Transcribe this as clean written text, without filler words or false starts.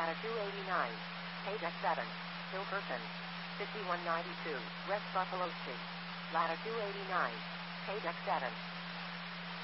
Ladder 289. Page X7. Hilkerson. 5192. West Buffalo Street. Ladder 289. Page X7.